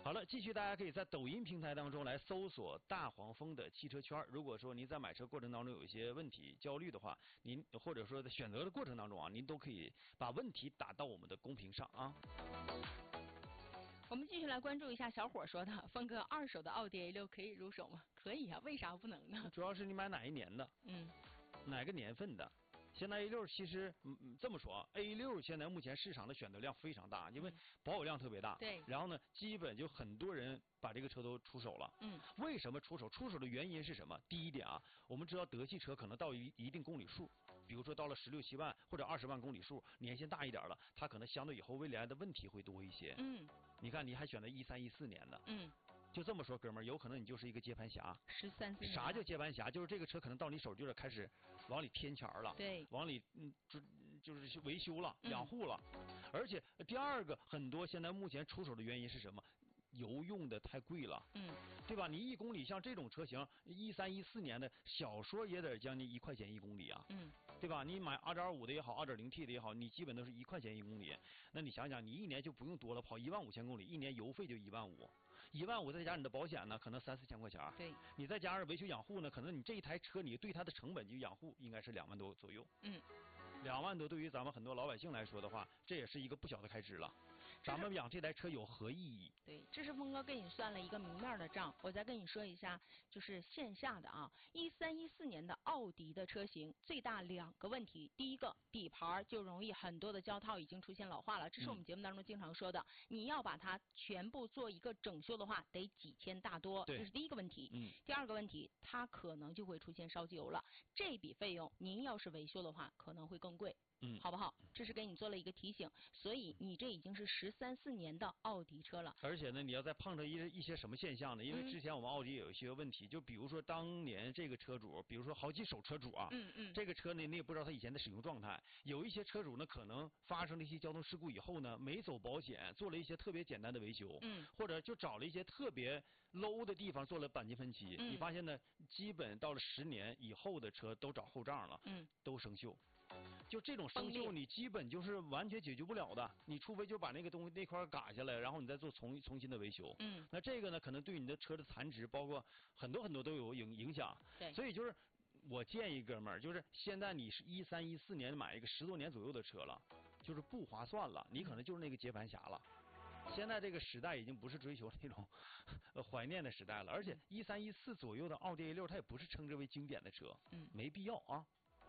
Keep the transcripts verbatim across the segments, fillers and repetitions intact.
好了，继续大家可以在抖音平台当中来搜索大黄蜂的汽车圈。如果说您在买车过程当中有一些问题、焦虑的话，您或者说在选择的过程当中啊，您都可以把问题打到我们的公屏上啊。 我们继续来关注一下小伙说的，峰哥，二手的奥迪 A 六可以入手吗？可以啊，为啥不能呢？ 主要是你买哪一年的， 嗯， 哪个年份的。现在 A 六其实，嗯嗯，这么说啊 ，A 六现在目前市场的选择量非常大，因为保有量特别大。 对。 然后呢，基本就很多人把这个车都出手了。 嗯。 为什么出手？出手的原因是什么？第一点啊，我们知道德系车可能到一一定公里数，比如说到了十六七万或者二十万公里数，年限大一点了，它可能相对以后未来的问题会多一些。 嗯。 你看，你还选择一三一四年的。 嗯。 就这么说，哥们儿，有可能你就是一个接盘侠。 十三四年。 啥叫接盘侠？就是这个车可能到你手就得开始往里添钱了。 对。 往里嗯就就是维修了、养护了，嗯、而且第二个，很多现在目前出手的原因是什么？油用的太贵了， 嗯， 对吧？你一公里像这种车型，一三一四年的，小说也得将近一块钱一公里啊， 嗯， 对吧？你买二点二五的也好，二点零 T 的也好，你基本都是一块钱一公里。那你想想，你一年就不用多了，跑一万五千公里，一年油费就一万五，一万五再加你的保险呢，可能三四千块钱。 对， 你再加上维修养护呢，可能你这一台车你对它的成本就养护应该是两万多左右。 嗯。 两万多对于咱们很多老百姓来说的话，这也是一个不小的开支了。咱们养这台车有何意义？ 对，这是峰哥给你算了一个明面的账，我再跟你说一下，就是线下的啊，一三一四年的奥迪的车型最大两个问题，第一个底盘就容易很多的胶套已经出现老化了，这是我们节目当中经常说的，嗯、你要把它全部做一个整修的话，得几千大多，这是第一个问题。 嗯。 第二个问题，它可能就会出现烧机油了，这笔费用您要是维修的话，可能会更贵。 嗯， 好不好？这是给你做了一个提醒，所以你这已经是十三四年的奥迪车了。 而且呢，你要再碰着一一些什么现象呢？因为之前我们奥迪也有一些问题，嗯、就比如说当年这个车主，比如说好几手车主啊， 嗯嗯， 这个车呢你也不知道他以前的使用状态，有一些车主呢可能发生了一些交通事故以后呢，没走保险，做了一些特别简单的维修， 嗯， 或者就找了一些特别 low 的地方做了钣金分期， 嗯、 你发现呢，基本到了十年以后的车都找后账了， 嗯， 都生锈。就这种生锈，你基本就是完全解决不了的。你除非就把那个东西那块嘎下来，然后你再做重重新的维修。 嗯。 那这个呢，可能对你的车的残值，包括很多很多都有影影响。 对。 所以就是我建议哥们儿，就是现在你是一三一四年买一个十多年左右的车了，就是不划算了，你可能就是那个接盘侠了。现在这个时代已经不是追求那种呃怀念的时代了，而且一三一四左右的奥迪 A 六，它也不是称之为经典的车， 嗯， 没必要啊。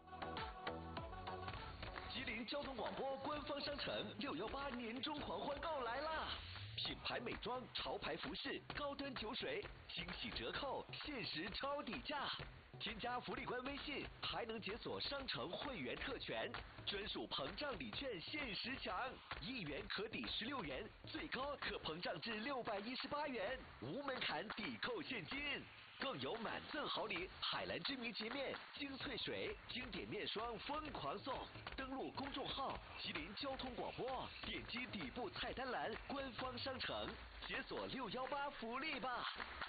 吉林交通广播官方商城六幺八年终狂欢购来啦！品牌美妆、潮牌服饰、高端酒水，惊喜折扣，限时超底价。添加福利官微信，还能解锁商城会员特权，专属膨胀礼券限时抢，一元可抵十六元，最高可膨胀至六百一十八元，无门槛抵扣现金。更有满赠好礼，海蓝之谜洁面、精粹水、经典面霜疯狂送。登录公众号吉林交通广播，点击底部菜单栏官方商城，解锁六幺八福利吧。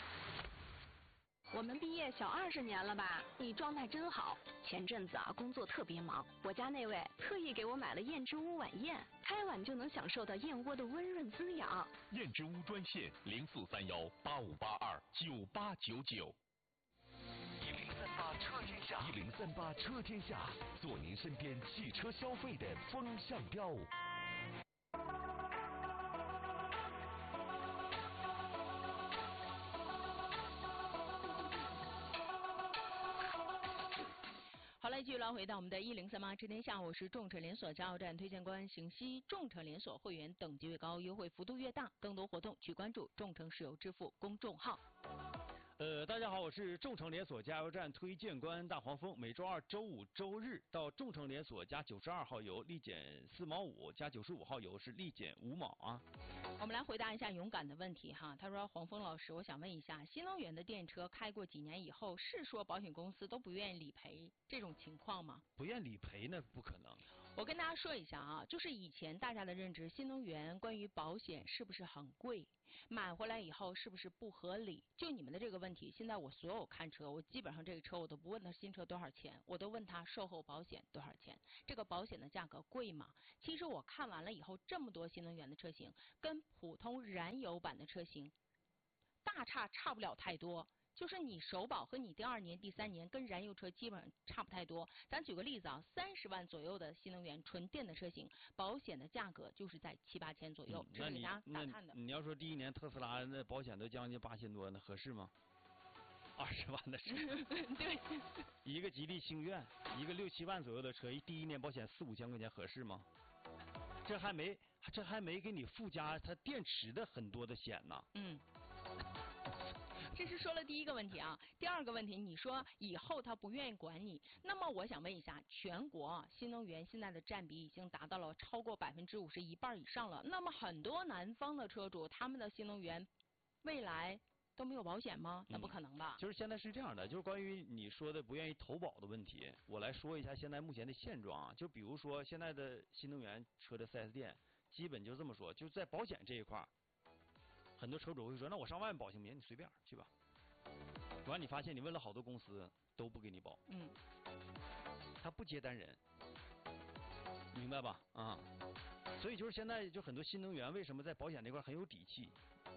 我们毕业小二十年了吧？你状态真好。前阵子啊，工作特别忙，我家那位特意给我买了燕之屋晚宴，开碗就能享受到燕窝的温润滋养。 燕之屋专线零四三幺八五八二九八九九。 一零三八车天下，一零三八车天下，做您身边汽车消费的风向标。 好了，继续来回到我们的一零三八知天下，我是众诚连锁加油站推荐官邢西。众诚连锁会员等级越高，优惠幅度越大，更多活动去关注众诚石油支付公众号。 呃，大家好，我是众诚连锁加油站推荐官大黄蜂。每周二、周五、周日到众诚连锁加九十二号油立减四毛五，加九十五号油是立减五毛啊。 我们来回答一下勇敢的问题哈。他说：“黄蜂老师，我想问一下，新能源的电车开过几年以后，是说保险公司都不愿意理赔这种情况吗？” 不愿理赔那不可能。 我跟大家说一下啊，就是以前大家的认知，新能源关于保险是不是很贵，买回来以后是不是不合理？就你们的这个问题，现在我所有看车，我基本上这个车我都不问他新车多少钱，我都问他售后保险多少钱，这个保险的价格贵吗？其实我看完了以后，这么多新能源的车型，跟普通燃油版的车型大差差不了太多。就是你首保和你第二年、第三年跟燃油车基本上差不太多。咱举个例子啊，三十万左右的新能源纯电的车型，保险的价格就是在七八千左右， 嗯、那你这是给大家打探的。 你要说第一年特斯拉那保险都将近八千多，那合适吗？二十万的车， 对， 一个吉利星愿，一个六七万左右的车，一第一年保险四五千块钱合适吗？这还没这还没给你附加它电池的很多的险呢。 嗯。这是说了第一个问题啊，第二个问题，你说以后他不愿意管你，那么我想问一下，全国新能源现在的占比已经达到了超过百分之五十，一半以上了。那么很多南方的车主，他们的新能源未来都没有保险吗？那不可能吧？ 嗯、就是现在是这样的，就是关于你说的不愿意投保的问题，我来说一下现在目前的现状啊。就比如说现在的新能源车的 四 S 店，基本就这么说，就在保险这一块儿。很多车主会说，那我上万保行不行？你随便去吧。完，你发现你问了好多公司都不给你保， 嗯， 他不接单人，明白吧？啊，所以就是现在就很多新能源为什么在保险这块很有底气，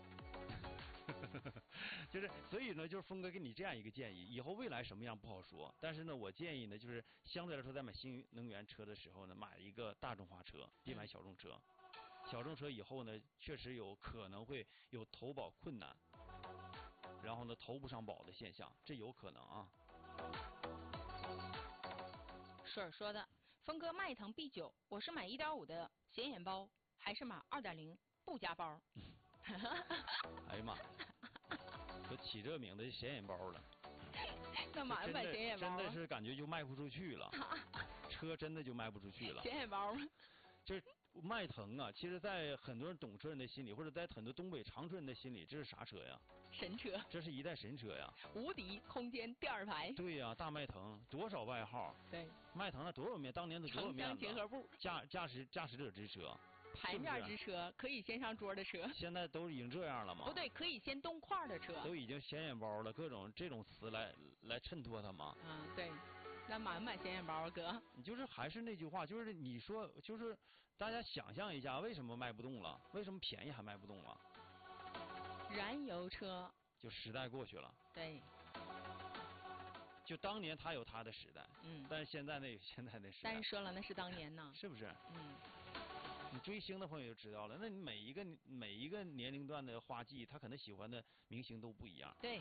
就是所以呢，就是峰哥给你这样一个建议，以后未来什么样不好说，但是呢，我建议呢，就是相对来说在买新能源车的时候呢，买一个大众化车，别买小众车。小众车以后呢，确实有可能会有投保困难，然后呢投不上保的现象，这有可能啊。 水儿说的，峰哥迈腾 B 九，我是买一点五的显眼包，还是买二点零不加包？ 哎呀妈，都起这名字显眼包了。 那买不买显眼包？ 真的是感觉就卖不出去了，车真的就卖不出去了。 显眼包吗？ 就是迈腾啊，其实，在很多人懂车人的心里，或者在很多东北长春人的心里，这是啥车呀？ 神车。 这是一代神车呀！ 无敌空间第二排。 对呀、啊，大迈腾多少外号？ 对。 迈腾那多少面，当年的多少面子？ 城乡结合部。 驾驾驶驾驶者之车。 牌面之车，可以先上桌的车。 现在都已经这样了吗？ 不对，可以先动块的车。 都已经显眼包了，各种这种词来来衬托它吗？ 嗯，对。那买不买显眼包，哥？ 你就是还是那句话，就是你说，就是大家想象一下，为什么卖不动了？为什么便宜还卖不动了？ 燃油车。 就时代过去了。 对。 就当年它有它的时代， 嗯， 但是现在那有现在的时代。 但是说了，那是当年呢。 是不是？ 嗯。 你追星的朋友就知道了，那你每一个每一个年龄段的花季，他可能喜欢的明星都不一样。 对。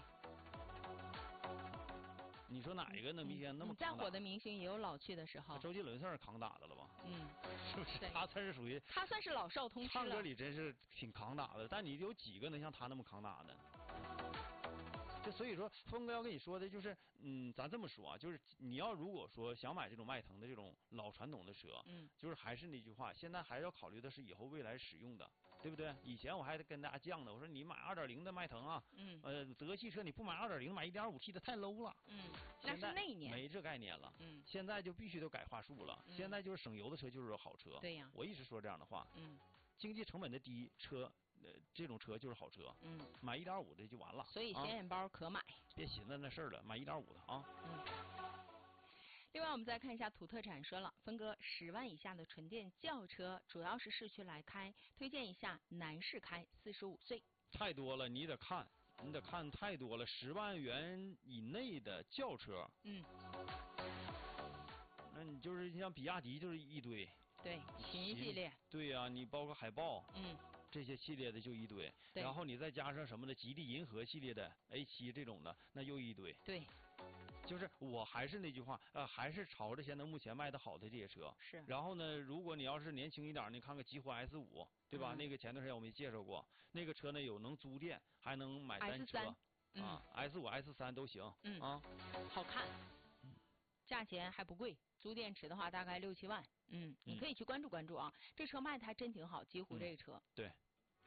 你说哪一个那明星那么再火的明星也有老去的时候。 周杰伦算是扛打的了吧？ 嗯， 是不是？他算是属于他算是老少通吃了。 唱歌里真是挺扛打的，但你有几个能像他那么扛打的？就所以说，峰哥要跟你说的就是，嗯，咱这么说啊，就是你要如果说想买这种迈腾的这种老传统的车， 嗯， 就是还是那句话，现在还是要考虑的是以后未来使用的，对不对？以前我还得跟大家犟呢，我说你买二点零的迈腾啊， 嗯， 呃，德系车你不买二点零，买一点五 T 的太 low 了， 嗯，那是那一年没这概念了， 嗯， 现在就必须得改话术了， 嗯、 现在就是省油的车就是好车， 对呀， 我一直说这样的话， 嗯， 经济成本的低车。呃，这种车就是好车， 嗯， 买一点五的就完了。 所以显眼包可买，啊、 别寻思那事儿了，买一点五的啊。 嗯。另外，我们再看一下土特产说了，峰哥，十万以下的纯电轿车，主要是市区来开，推荐一下男士开，四十五岁。 太多了，你得看，你得看太多了，十万元以内的轿车， 嗯， 那你就是像比亚迪就是一堆， 对，秦系列， 对呀、啊，你包括海豹， 嗯。 这些系列的就一堆，然后你再加上什么的吉利银河系列的 A 七这种的，那又一堆。 对， 就是我还是那句话，呃，还是朝着现在目前卖的好的这些车。 是。 然后呢，如果你要是年轻一点，你看看极狐 S 五，对吧？ 嗯、 那个前段时间我们也介绍过，那个车呢有能租电，还能买单车。 S 三。嗯、 啊 ，S 五、S 三都行。 嗯。 啊。 好看。价钱还不贵，租电池的话大概六七万。嗯，你可以去关注关注啊，嗯、这车卖的还真挺好，极狐这个车。 嗯、对。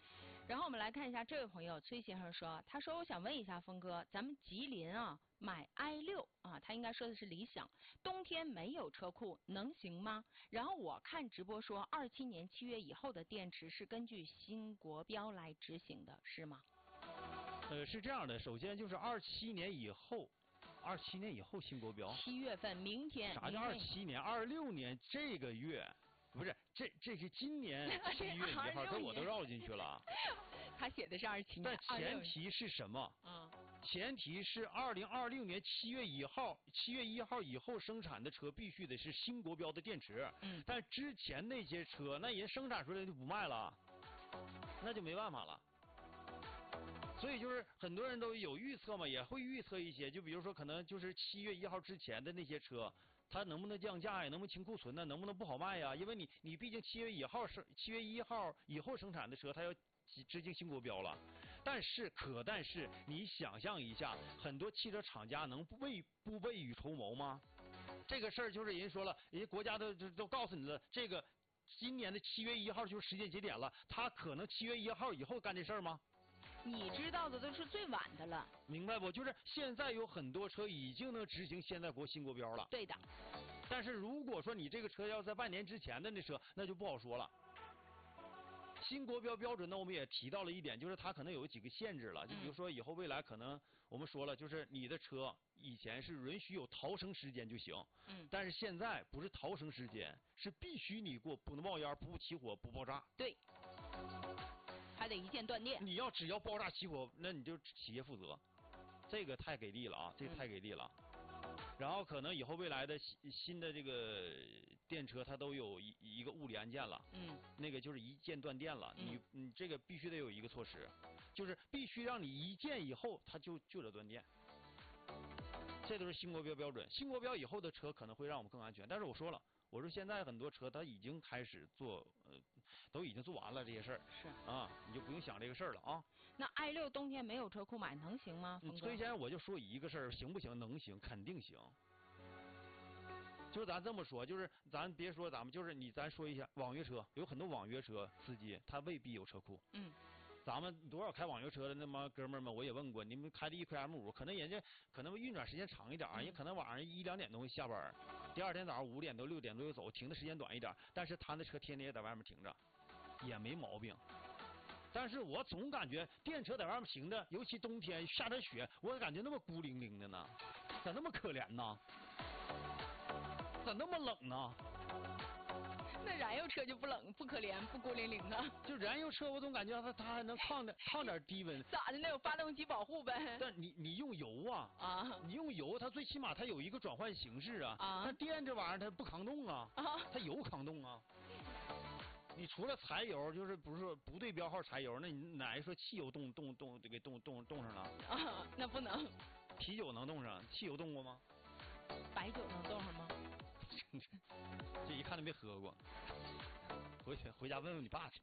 然后我们来看一下这位朋友崔先生说，他说我想问一下峰哥，咱们吉林啊买 i 六啊，他应该说的是理想，冬天没有车库能行吗？然后我看直播说，二七年七月以后的电池是根据新国标来执行的，是吗？ 呃，是这样的，首先就是二七年以后，二七年以后新国标。 七月份，明天。 啥叫二七年？二六年这个月，不是这这是今年七月一号，这我都绕进去了。 他写的是二七年。 但前提是什么？ 嗯。 前提是二零二六年七月一号，七月一号以后生产的车必须得是新国标的电池。 嗯。 但之前那些车，那人生产出来就不卖了，那就没办法了。所以就是很多人都有预测嘛，也会预测一些，就比如说可能就是七月一号之前的那些车，它能不能降价呀？能不能清库存呢？能不能不好卖呀？因为你你毕竟七月一号生七月一号以后生产的车，它要执行新国标了。但是可但是你想象一下，很多汽车厂家能不未不未雨绸缪吗？这个事儿就是人说了，人家国家都都都告诉你了，这个今年的七月一号就是时间节点了，他可能七月一号以后干这事儿吗？ 你知道的都是最晚的了， 明白不？就是现在有很多车已经能执行现在国新国标了。 对的。 但是如果说你这个车要在半年之前的那车，那就不好说了。新国标标准呢，我们也提到了一点，就是它可能有几个限制了。就比如说以后未来可能我们说了，就是你的车以前是允许有逃生时间就行， 嗯， 但是现在不是逃生时间，是必须你给我不能冒烟、不起火、不爆炸。 对。还得一键断电。 你要只要爆炸起火，那你就企业负责，这个太给力了啊！这个太给力了。嗯、然后可能以后未来的新新的这个电车，它都有一一个物理按键了。 嗯。 那个就是一键断电了， 嗯、 你你这个必须得有一个措施，就是必须让你一键以后，它就就得断电。这都是新国标标准。新国标以后的车可能会让我们更安全，但是我说了。我说现在很多车它已经开始做，呃，都已经做完了这些事儿。 是啊，你就不用想这个事儿了啊。 那 i 六冬天没有车库买能行吗？ 崔先生，我就说一个事儿，行不行？能行，肯定行。就是咱这么说，就是咱别说咱们，就是你咱说一下网约车，有很多网约车司机他未必有车库。 嗯。 咱们多少开网约车的那帮哥们儿们，我也问过，你们开的一块 M 五，可能人家可能运转时间长一点，也、嗯、可能晚上一两点钟下班，第二天早上五点多六点多就走，停的时间短一点，但是他那车天天也在外面停着，也没毛病。但是我总感觉电车在外面停着，尤其冬天下点雪，我感觉那么孤零零的呢，咋那么可怜呢？咋那么冷呢？ 那燃油车就不冷不可怜不孤零零啊？ 就燃油车，我总感觉它它还能抗点抗点低温。 咋的？那有发动机保护呗？ 但你你用油啊啊！你用油，它最起码它有一个转换形式啊啊！那电这玩意儿它不抗冻啊啊！它油抗冻啊！你除了柴油，就是不是说不对标号柴油，那你哪一说汽油冻冻冻给冻冻冻上了啊？那不能。 啤酒能冻上，汽油冻过吗？ 白酒能冻上吗？ 这一看都没喝过，回去回家问问你爸去。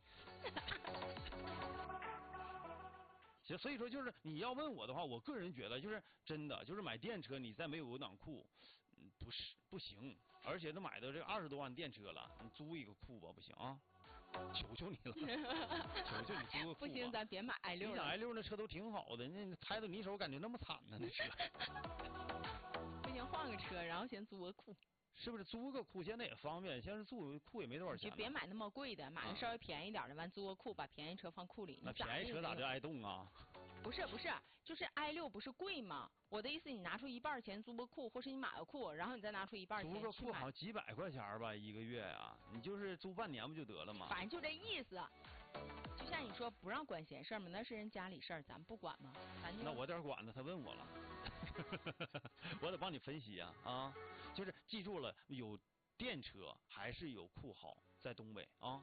行，所以说就是你要问我的话，我个人觉得就是真的，就是买电车你再没有有档库，嗯，不是不行，而且都买的这二十多万电车了，你租一个库吧不行啊，求求你了，求求你租个库吧。 不行，咱别买 i 六。 你想 i 六那车都挺好的，那开到你手感觉那么惨呢那车。 不行，换个车，然后先租个库。 是不是租个库现在也方便？现在租库也没多少钱。 就别买那么贵的，买个稍微便宜点的，完租个库，把便宜车放库里。 那便宜车咋就挨冻啊？ 不是不是，就是 i 六不是贵吗？我的意思，你拿出一半钱租个库，或是你买个库，然后你再拿出一半钱去买。 租个库好像几百块钱吧，一个月啊，你就是租半年不就得了吗？ 反正就这意思。就像你说不让管闲事嘛，那是人家里事儿，咱不管嘛。咱就那我得管呢，他问我了。我得帮你分析啊啊！就是记住了，有电车还是有库好，在东北啊。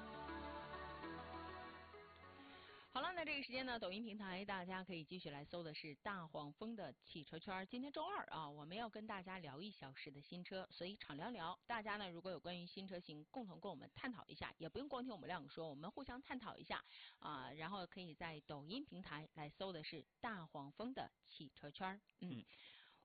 好了，那这个时间呢，抖音平台大家可以继续来搜的是大黄蜂的汽车圈。今天周二啊，我们要跟大家聊一小时的新车，所以敞聊聊。大家呢，如果有关于新车型，共同跟我们探讨一下，也不用光听我们两个说，我们互相探讨一下啊。然后可以在抖音平台来搜的是大黄蜂的汽车圈。嗯。嗯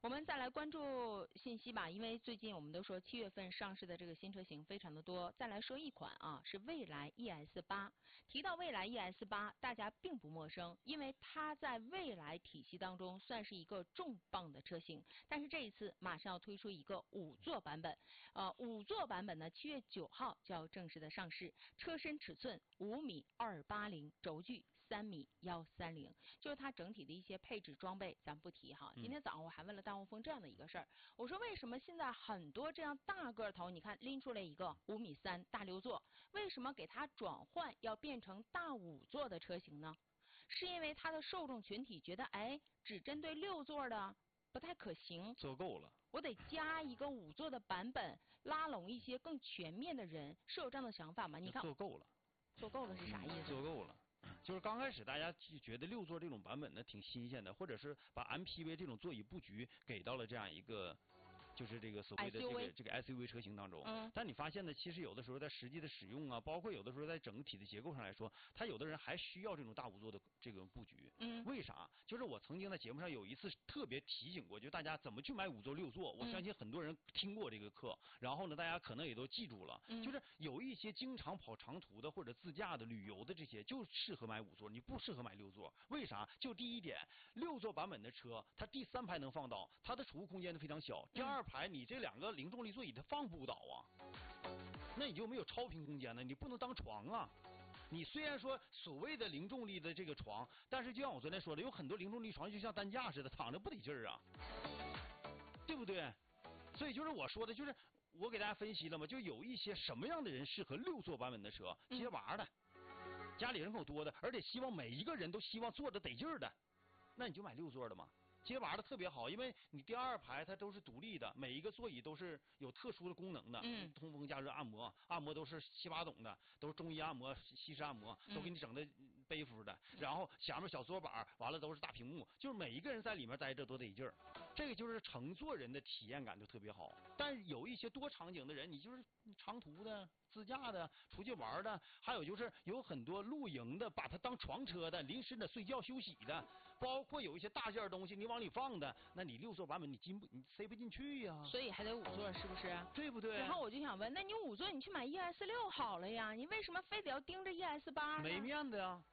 我们再来关注信息吧，因为最近我们都说七月份上市的这个新车型非常的多。再来说一款啊，是蔚来 E S 八。提到蔚来 E S 八，大家并不陌生，因为它在蔚来体系当中算是一个重磅的车型。但是这一次马上要推出一个五座版本，呃，五座版本呢，七月九号就要正式的上市。车身尺寸五米二八零，轴距三米幺三零，就是它整体的一些配置装备，咱不提哈。今天早上我还问了大黄蜂这样的一个事儿，我说为什么现在很多这样大个头，你看拎出来一个五米三大六座，为什么给它转换要变成大五座的车型呢？是因为它的受众群体觉得，哎，只针对六座的不太可行， 做够了， 我得加一个五座的版本，拉拢一些更全面的人，是有这样的想法吗？你看， 做够了， 做够了是啥意思？ 做够了。就是刚开始大家就觉得六座这种版本呢挺新鲜的，或者是把 M P V 这种座椅布局给到了这样一个，就是这个所谓的这个这个 S U V 车型当中。嗯。但你发现呢，其实有的时候在实际的使用啊，包括有的时候在整体的结构上来说，它有的人还需要这种大五座的这种布局。嗯。为啥？就是我曾经在节目上有一次特别提醒过，就大家怎么去买五座六座。我相信很多人听过这个课，然后呢，大家可能也都记住了。嗯。就是有一些经常跑长途的或者自驾的、旅游的这些，就适合买五座，你不适合买六座。为啥？就第一点，六座版本的车，它第三排能放倒，它的储物空间都非常小。第二排你这两个零重力座椅它放不倒啊，那你就没有超频空间了，你不能当床啊。你虽然说所谓的零重力的这个床，但是就像我昨天说的，有很多零重力床就像担架似的，躺着不得劲儿啊，对不对？所以就是我说的，就是我给大家分析了嘛，就有一些什么样的人适合六座版本的车，接娃的，家里人口多的，而且希望每一个人都希望坐着得劲儿的，那你就买六座的嘛。接娃的特别好，因为你第二排它都是独立的，每一个座椅都是有特殊的功能的，嗯，通风加热按摩，按摩都是七八种的，都是中医按摩、西式按摩，都给你整的背服的，嗯、然后前面小桌板，完了都是大屏幕，就是每一个人在里面待着多得劲儿，这个就是乘坐人的体验感就特别好。但是有一些多场景的人，你就是长途的、自驾的、出去玩的，还有就是有很多露营的，把它当床车的，临时的睡觉休息的，包括有一些大件东西你往里放的，那你六座版本你进不你塞不进去呀、啊？ 所以还得五座，是不是？对不对？ 然后我就想问，那你五座你去买 E S 六好了呀，你为什么非得要盯着 E S 八呢？ 没面子呀。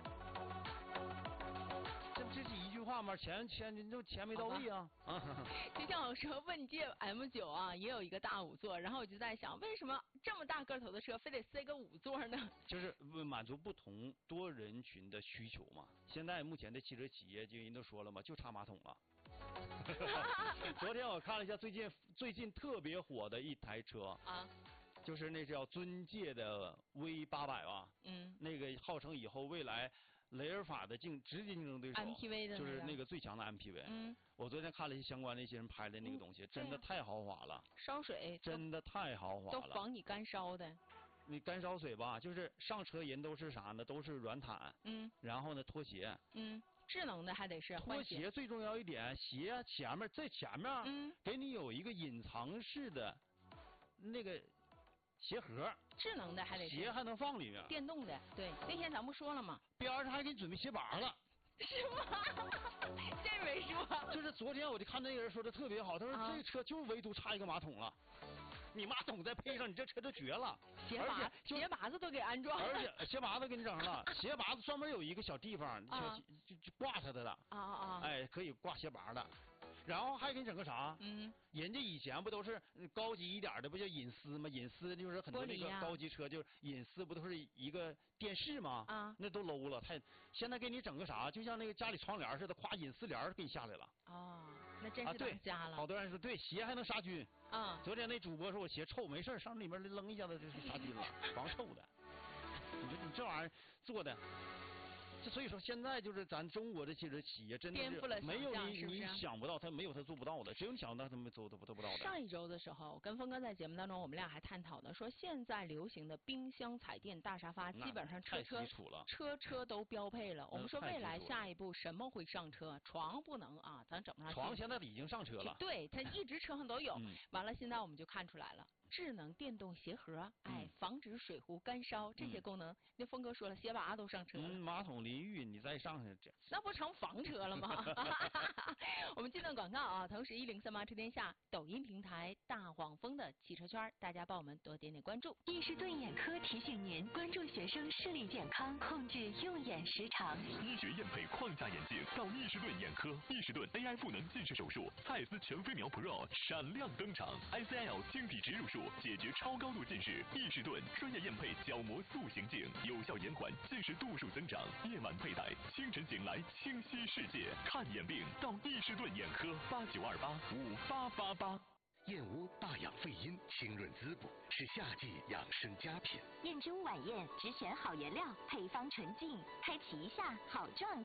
这这是一句话吗？钱钱就钱没到位啊！ 就像我说问界 M 九啊，也有一个大五座，然后我就在想，为什么这么大个头的车非得塞个五座呢？ 就是满足不同多人群的需求嘛。现在目前的汽车企业，就人都说了嘛，就差马桶了。昨天我看了一下最近最近特别火的一台车啊。就是那叫尊界的 V 八百吧，嗯，那个号称以后未来雷尔法的竞直接竞争对手 ，M P V 的、那个，就是那个最强的 M P V。嗯，我昨天看了一些相关的一些人拍的那个东西，嗯、真的太豪华了。 烧水。 真的太豪华了。 都防你干烧的。 你干烧水吧，就是上车人都是啥呢？都是软毯。嗯。然后呢，拖鞋。 嗯。智能的还得是拖鞋最重要一点，鞋前面在前面，嗯，给你有一个隐藏式的那个。鞋盒， 智能的还得鞋还能放里面， 电动的，对，那天咱不说了吗？ 边上还给你准备鞋拔了， 是吗？这没说。 就是昨天我就看那个人说的特别好，他说这车就唯独差一个马桶了，你马桶再配上，你这车就绝了。 鞋拔，鞋拔子都给安装了， 而且鞋拔子给你整上了，鞋拔子专门有一个小地方，就就就挂它的了，啊啊，哎，可以挂鞋拔的。然后还给你整个啥？嗯，人家以前不都是高级一点的，不叫隐私吗？隐私就是很多那个高级车，就是隐私不都是一个电视吗？啊，那都 low 了。太现在给你整个啥？就像那个家里窗帘似的，咵隐私帘给你下来了。 哦，那真是当家了。 啊、好多人说对，鞋还能杀菌。啊，昨天那主播说我鞋臭，没事上里面扔一下子就是杀菌了，防臭的。你说你这玩意儿做的。所以说，现在就是咱中国的汽车企业真的是没有你你想不到，他没有他做不到的，只有你想到他们做都做不到的。 上一周的时候，跟峰哥在节目当中，我们俩还探讨呢，说现在流行的冰箱、彩电、大沙发，基本上车车车车都标配了。我们说未来下一步什么会上车？床不能啊，咱整不上去。 床现在已经上车了。 对，它一直车上都有。完了，现在我们就看出来了， 智能电动鞋盒，哎， 嗯防止水壶干烧这些功能。那峰哥说了，鞋拔都上车了。 嗯，马桶淋浴你再上去这。 那不成房车了吗？我们进段广告啊，同时一零三八车天下抖音平台大黄蜂的汽车圈，大家帮我们多点点关注。 易士顿眼科提醒您关注学生视力健康，控制用眼时长。 医学验配框架眼镜到易士顿眼科，易士顿 A I 赋能近视手术，蔡司全飞秒 Pro 闪亮登场 ，I C L 晶体植入术解决超高度近视，易士顿专业验配角膜塑形镜，有效延缓近视度数增长。夜晚佩戴，清晨醒来清晰世界。看眼病到易士顿眼科，八九二八五八八八。 燕窝大养肺阴，清润滋补，是夏季养生佳品。 燕之屋晚宴只选好原料，配方纯净，开启一下好状态。